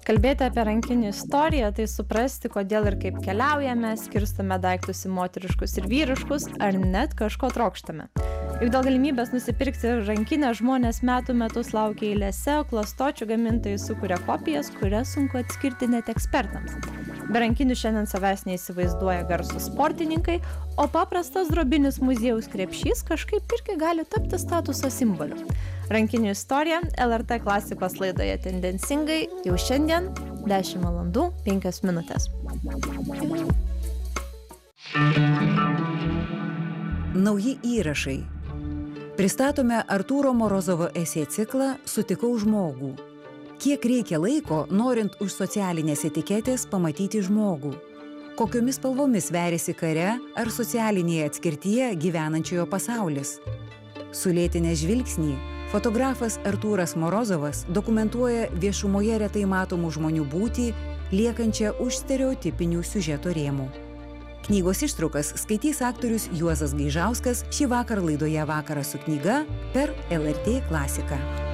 Kalbėti apie rankinių istoriją, tai suprasti, kodėl ir kaip keliaujame, skirstome daiktus į moteriškus ir vyriškus, ar net kažko trokštame. Juk dėl galimybės nusipirkti rankinę žmonės metų metus laukia eilėse, o klastočių gamintojai sukuria kopijas, kurias sunku atskirti net ekspertams. Be rankinių šiandien savęs neįsivaizduoja garsūs sportininkai, o paprastas drobinis muziejaus krepšys kažkaip irgi gali tapti statuso simboliu. Rankinių istorija LRT klasikos laidoje Tendencingai jau šiandien 10 valandų 5 minutės. Nauji įrašai. Pristatome Artūro Morozovo esė ciklą Sutikau žmogų. Kiek reikia laiko, norint už socialinės etiketės pamatyti žmogų? Kokiomis spalvomis veriasi kare ar socialinėje atskirtyje gyvenančiojo pasaulis? Sulėtinę žvilgsnį fotografas Artūras Morozovas dokumentuoja viešumoje retai matomų žmonių būtį, liekančią už stereotipinių siužeto rėmų. Knygos ištraukas skaitys aktorius Juozas Gaižauskas šį vakar laidoje Vakaras su knyga per LRT klasiką.